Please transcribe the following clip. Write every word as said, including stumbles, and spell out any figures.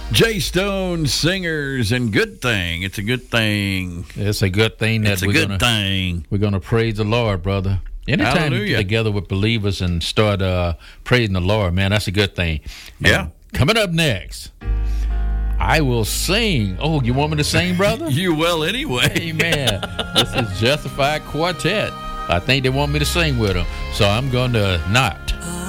Jay Stone Singers and Good Thing. It's a good thing. It's a good thing that it's a we're good gonna, thing. We're going to praise the Lord, brother. Anytime you get together with believers and start uh, praising the Lord, man, that's a good thing. Yeah. Um, coming up next, I will sing. Oh, you want me to sing, brother? You will anyway. Amen. This is Justified Quartet. I think they want me to sing with them, so I'm going to not.